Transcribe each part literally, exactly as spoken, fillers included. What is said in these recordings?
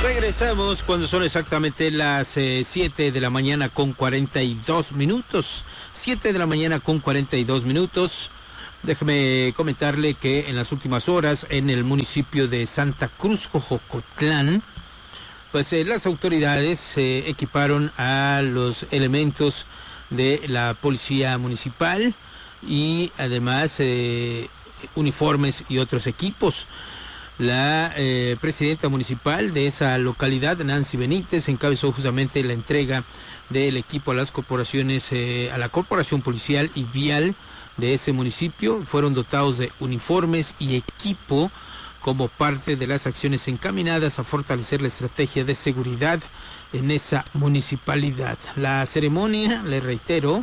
Regresamos cuando son exactamente las siete eh, de la mañana con cuarenta y dos minutos. siete de la mañana con cuarenta y dos minutos. Déjeme comentarle que en las últimas horas en el municipio de Santa Cruz, Jojocotlán, pues eh, las autoridades eh, equiparon a los elementos de la policía municipal y además eh, uniformes y otros equipos. La eh, presidenta municipal de esa localidad, Nancy Benítez, encabezó justamente la entrega del equipo a las corporaciones, eh, a la corporación policial y vial de ese municipio. Fueron dotados de uniformes y equipo como parte de las acciones encaminadas a fortalecer la estrategia de seguridad en esa municipalidad. La ceremonia, le reitero,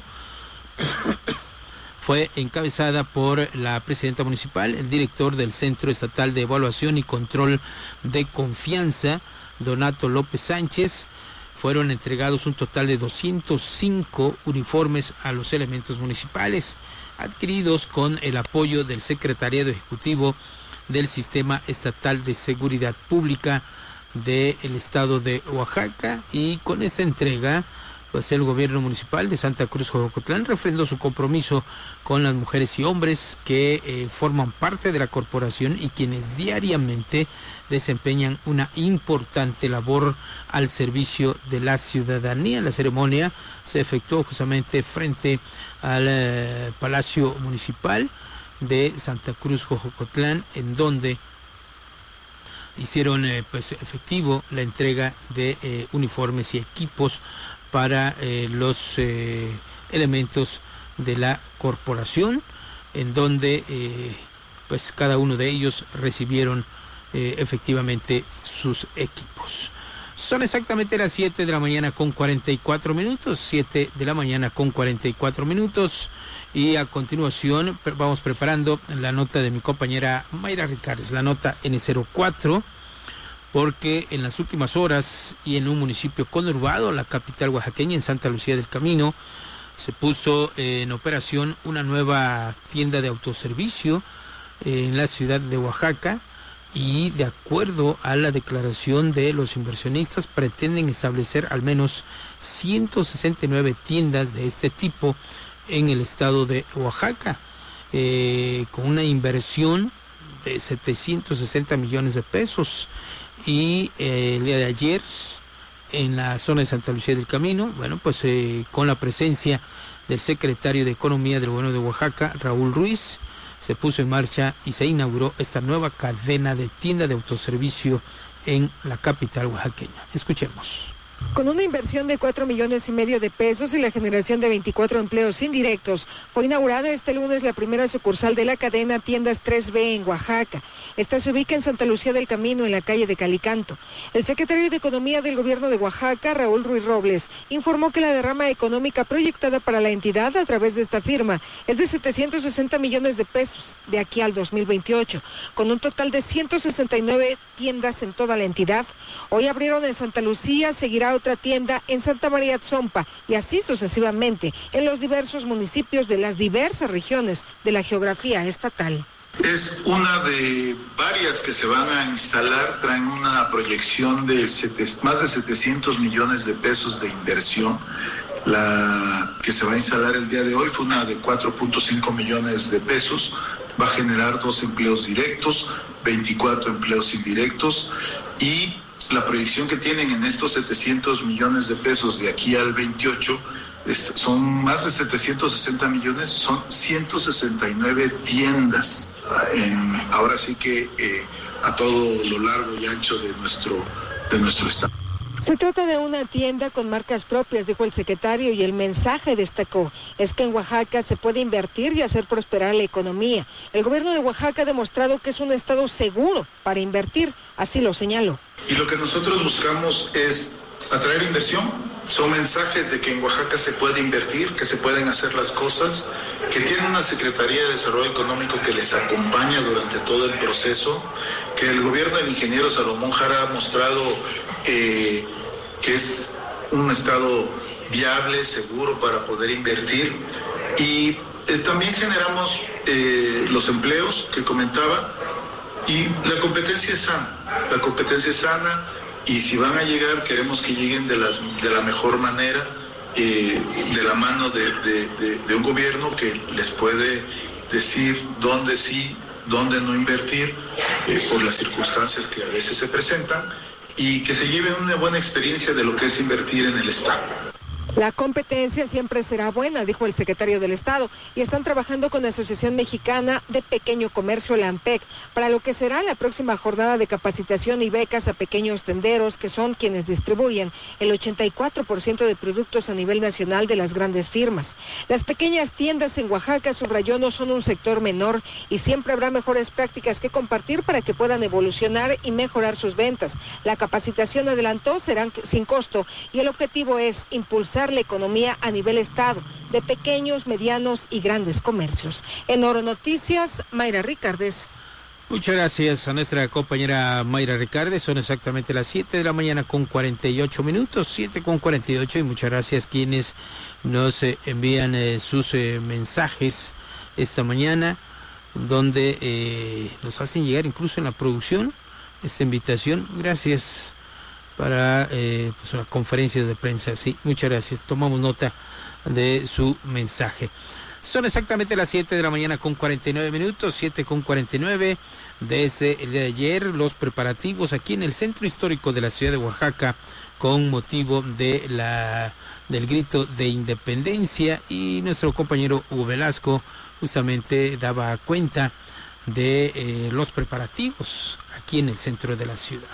fue encabezada por la presidenta municipal, el director del Centro Estatal de Evaluación y Control de Confianza, Donato López Sánchez. Fueron entregados un total de doscientos cinco uniformes a los elementos municipales, adquiridos con el apoyo del Secretariado Ejecutivo del Sistema Estatal de Seguridad Pública del Estado de Oaxaca. Y con esta entrega, pues el gobierno municipal de Santa Cruz, Jojocotlán, refrendó su compromiso con las mujeres y hombres que eh, forman parte de la corporación y quienes diariamente desempeñan una importante labor al servicio de la ciudadanía. La ceremonia se efectuó justamente frente al eh, Palacio Municipal de Santa Cruz, Jojocotlán, en donde hicieron eh, pues efectivo la entrega de eh, uniformes y equipos para eh, los eh, elementos de la corporación, en donde eh, pues cada uno de ellos recibieron eh, efectivamente sus equipos. Son exactamente las siete de la mañana con cuarenta y cuatro minutos, siete de la mañana con cuarenta y cuatro minutos, y a continuación vamos preparando la nota de mi compañera Mayra Ricardes, la nota N cero cuatro, porque en las últimas horas y en un municipio conurbado, la capital oaxaqueña, en Santa Lucía del Camino, se puso en operación una nueva tienda de autoservicio en la ciudad de Oaxaca, y de acuerdo a la declaración de los inversionistas, pretenden establecer al menos ciento sesenta y nueve tiendas de este tipo en el estado de Oaxaca, eh, con una inversión de setecientos sesenta millones de pesos. Y eh, el día de ayer, en la zona de Santa Lucía del Camino, bueno, pues eh, con la presencia del secretario de Economía del Gobierno de Oaxaca, Raúl Ruiz, se puso en marcha y se inauguró esta nueva cadena de tienda de autoservicio en la capital oaxaqueña. Escuchemos. Con una inversión de cuatro millones y medio de pesos y la generación de veinticuatro empleos indirectos, fue inaugurada este lunes la primera sucursal de la cadena Tiendas tres B en Oaxaca. Esta se ubica en Santa Lucía del Camino, en la calle de Calicanto. El secretario de Economía del Gobierno de Oaxaca, Raúl Ruiz Robles, informó que la derrama económica proyectada para la entidad a través de esta firma es de setecientos sesenta millones de pesos de aquí al dos mil veintiocho, con un total de ciento sesenta y nueve tiendas en toda la entidad. Hoy abrieron en Santa Lucía, seguirá otra tienda en Santa María Tzompa y así sucesivamente en los diversos municipios de las diversas regiones de la geografía estatal. Es una de varias que se van a instalar, traen una proyección de sete, más de setecientos millones de pesos de inversión. La que se va a instalar el día de hoy fue una de cuatro punto cinco millones de pesos, va a generar dos empleos directos, veinticuatro empleos indirectos, y la proyección que tienen en estos setecientos millones de pesos de aquí al veintiocho son más de setecientos sesenta millones, son ciento sesenta y nueve tiendas, en, ahora sí que eh, a todo lo largo y ancho de nuestro, de nuestro estado. Se trata de una tienda con marcas propias, dijo el secretario, y el mensaje destacó es que en Oaxaca se puede invertir y hacer prosperar la economía. El gobierno de Oaxaca ha demostrado que es un estado seguro para invertir, así lo señaló. Y lo que nosotros buscamos es atraer inversión. Son mensajes de que en Oaxaca se puede invertir, que se pueden hacer las cosas, que tienen una Secretaría de Desarrollo Económico que les acompaña durante todo el proceso, que el gobierno del ingeniero Salomón Jara ha mostrado eh, que es un estado viable, seguro para poder invertir, y eh, también generamos eh, los empleos que comentaba, y la competencia es sana, la competencia es sana, y si van a llegar, queremos que lleguen de, las, de la mejor manera, eh, de la mano de, de, de, de un gobierno que les puede decir dónde sí, dónde no invertir, eh, por las circunstancias que a veces se presentan, y que se lleven una buena experiencia de lo que es invertir en el Estado. La competencia siempre será buena, dijo el secretario del Estado, y están trabajando con la Asociación Mexicana de Pequeño Comercio, la AMPEC, para lo que será la próxima jornada de capacitación y becas a pequeños tenderos, que son quienes distribuyen el ochenta y cuatro por ciento de productos a nivel nacional de las grandes firmas. Las pequeñas tiendas en Oaxaca, subrayó, no son un sector menor y siempre habrá mejores prácticas que compartir para que puedan evolucionar y mejorar sus ventas. La capacitación, adelantó, será sin costo y el objetivo es impulsar la economía a nivel Estado, de pequeños, medianos y grandes comercios. En Oro Noticias, Mayra Ricardes. Muchas gracias a nuestra compañera Mayra Ricardes. Son exactamente las siete de la mañana con cuarenta y ocho minutos, siete con cuarenta y ocho, y muchas gracias quienes nos eh, envían eh, sus eh, mensajes esta mañana, donde eh, nos hacen llegar incluso en la producción esta invitación. Gracias para eh, pues, las conferencias de prensa. Sí, muchas gracias. Tomamos nota de su mensaje. Son exactamente las siete de la mañana con cuarenta y nueve minutos, siete con cuarenta y nueve. Desde el día de ayer, los preparativos aquí en el centro histórico de la ciudad de Oaxaca, con motivo de la del grito de independencia, y nuestro compañero Hugo Velasco justamente daba cuenta de eh, los preparativos aquí en el centro de la ciudad.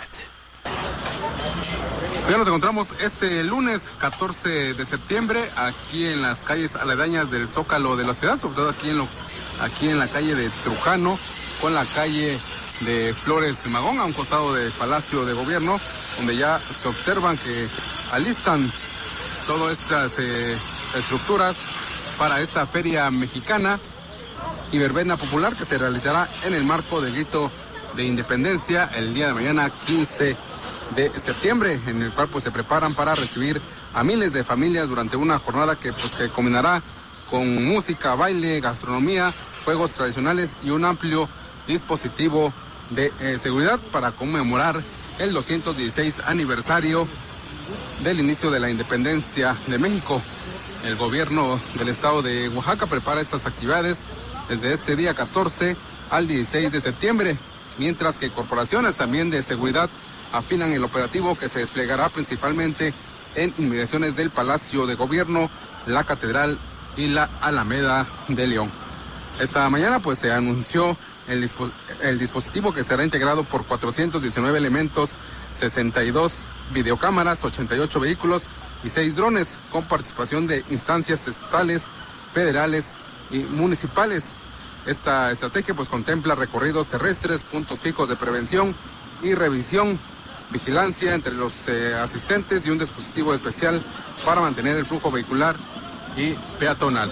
Ya nos encontramos este lunes catorce de septiembre aquí en las calles aledañas del Zócalo de la ciudad, sobre todo aquí en, lo, aquí en la calle de Trujano, con la calle de Flores Magón, a un costado del Palacio de Gobierno, donde ya se observan que alistan todas estas eh, estructuras para esta feria mexicana y verbena popular que se realizará en el marco del grito de independencia el día de mañana quince de septiembre, en el cual pues se preparan para recibir a miles de familias durante una jornada que pues que combinará con música, baile, gastronomía, juegos tradicionales y un amplio dispositivo de eh, seguridad para conmemorar el doscientos dieciséis aniversario del inicio de la independencia de México. El gobierno del estado de Oaxaca prepara estas actividades desde este día catorce al dieciséis de septiembre, mientras que corporaciones también de seguridad afinan el operativo que se desplegará principalmente en inmediaciones del Palacio de Gobierno, la Catedral y la Alameda de León. Esta mañana pues se anunció el, dispo- el dispositivo que será integrado por cuatrocientos diecinueve elementos, sesenta y dos videocámaras, ochenta y ocho vehículos y seis drones, con participación de instancias estatales, federales y municipales. Esta estrategia pues contempla recorridos terrestres, puntos fijos de prevención y revisión, vigilancia entre los eh, asistentes y un dispositivo especial para mantener el flujo vehicular y peatonal.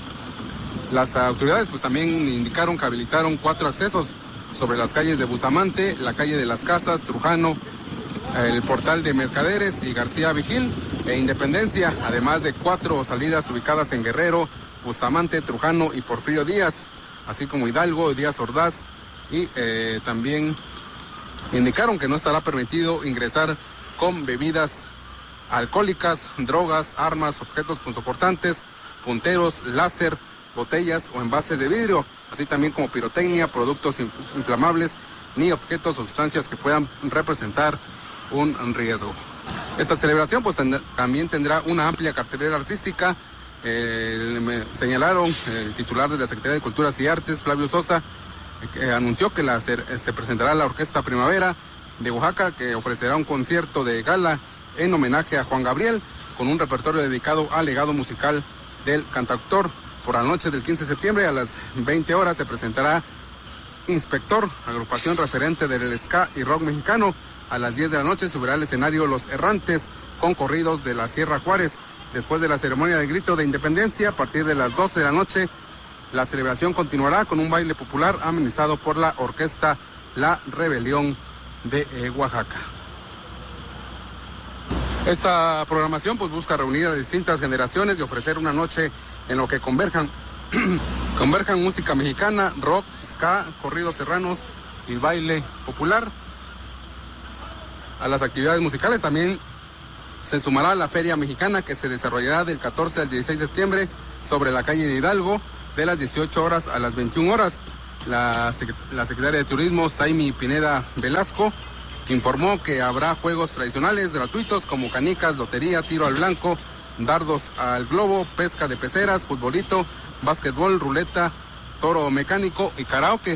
Las autoridades pues también indicaron que habilitaron cuatro accesos sobre las calles de Bustamante, la calle de las Casas, Trujano, el portal de Mercaderes y García Vigil e Independencia, además de cuatro salidas ubicadas en Guerrero, Bustamante, Trujano y Porfirio Díaz, así como Hidalgo, Díaz Ordaz, y eh, también indicaron que no estará permitido ingresar con bebidas alcohólicas, drogas, armas, objetos punzocortantes, punteros, láser, botellas o envases de vidrio, así también como pirotecnia, productos inflamables, ni objetos o sustancias que puedan representar un riesgo. Esta celebración pues tend- también tendrá una amplia cartelera artística. Eh, me señalaron el titular de la Secretaría de Culturas y Artes, Flavio Sosa, que anunció que la, se, se presentará la Orquesta Primavera de Oaxaca, que ofrecerá un concierto de gala en homenaje a Juan Gabriel, con un repertorio dedicado al legado musical del cantautor. Por la noche del quince de septiembre a las veinte horas se presentará Inspector, agrupación referente del ska y rock mexicano. A las diez de la noche subirá al escenario Los Errantes, con corridos de la Sierra Juárez. Después de la ceremonia del grito de independencia, a partir de las doce de la noche, la celebración continuará con un baile popular amenizado por la orquesta La Rebelión de eh, Oaxaca. Esta programación pues busca reunir a distintas generaciones y ofrecer una noche en lo que converjan, converjan música mexicana, rock, ska, corridos serranos y baile popular. a las actividades musicales también se sumará la Feria Mexicana, que se desarrollará del catorce al dieciséis de septiembre sobre la calle de Hidalgo, de las dieciocho horas a las veintiuna horas. La, sec- la secretaria de Turismo, Saimi Pineda Velasco, informó que habrá juegos tradicionales gratuitos como canicas, lotería, tiro al blanco, dardos al globo, pesca de peceras, futbolito, básquetbol, ruleta, toro mecánico y karaoke.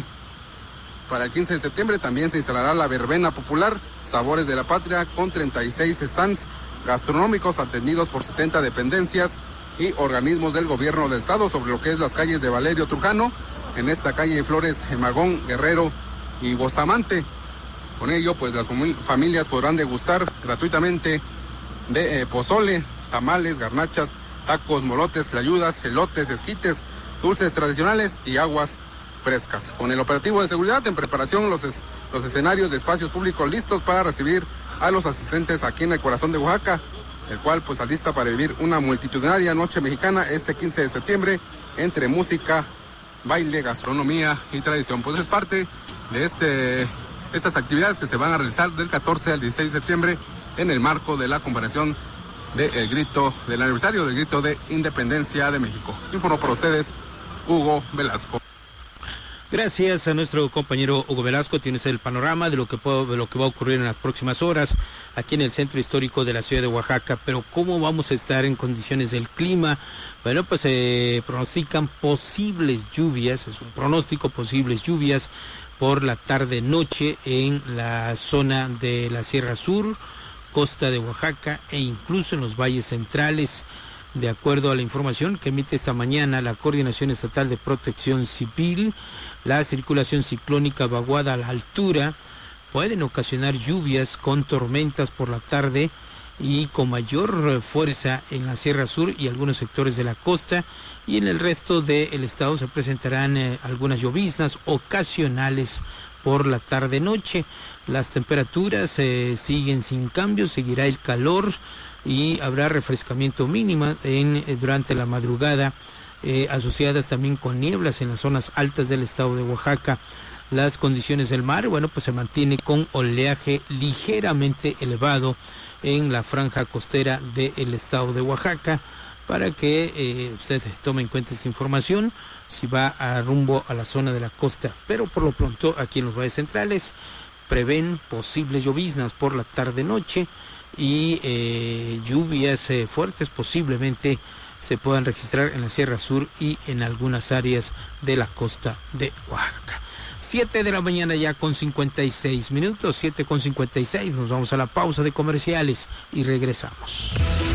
Para el quince de septiembre también se instalará la verbena popular Sabores de la Patria, con treinta y seis stands gastronómicos atendidos por setenta dependencias y organismos del gobierno del estado sobre lo que es las calles de Valerio Trujano, en esta calle Flores, Magón, Guerrero y Bustamante. Con ello, pues las familias podrán degustar gratuitamente de eh, pozole, tamales, garnachas, tacos, molotes, tlayudas, elotes, esquites, dulces tradicionales y aguas frescas. Con el operativo de seguridad en preparación, los, es, los escenarios de espacios públicos listos para recibir a los asistentes aquí en el corazón de Oaxaca, el cual pues alista para vivir una multitudinaria noche mexicana este quince de septiembre entre música, baile, gastronomía y tradición. Pues es parte de este, estas actividades que se van a realizar del catorce al dieciséis de septiembre en el marco de la conmemoración del grito, del aniversario del grito de independencia de México. Informo para ustedes Hugo Velasco. Gracias a nuestro compañero Hugo Velasco. Tienes el panorama de lo que puedo, de lo que va a ocurrir en las próximas horas aquí en el centro histórico de la ciudad de Oaxaca. Pero ¿cómo vamos a estar en condiciones del clima? Bueno, pues se eh, pronostican posibles lluvias, es un pronóstico, posibles lluvias por la tarde-noche en la zona de la Sierra Sur, costa de Oaxaca e incluso en los valles centrales. De acuerdo a la información que emite esta mañana la Coordinación Estatal de Protección Civil, la circulación ciclónica vaguada a la altura pueden ocasionar lluvias con tormentas por la tarde y con mayor fuerza en la Sierra Sur y algunos sectores de la costa, y en el resto del estado se presentarán eh, algunas lloviznas ocasionales por la tarde-noche. Las temperaturas eh, siguen sin cambio, seguirá el calor y habrá refrescamiento mínima en, eh, durante la madrugada, eh, asociadas también con nieblas en las zonas altas del estado de Oaxaca. Las condiciones del mar, bueno, pues se mantiene con oleaje ligeramente elevado en la franja costera del estado de Oaxaca, para que eh, usted tome en cuenta esta información si va a rumbo a la zona de la costa. Pero por lo pronto aquí en los valles centrales prevén posibles lloviznas por la tarde-noche y eh, lluvias eh, fuertes posiblemente se puedan registrar en la Sierra Sur y en algunas áreas de la costa de Oaxaca. Siete de la mañana ya con cincuenta y seis minutos, siete con cincuenta y seis, nos vamos a la pausa de comerciales y regresamos.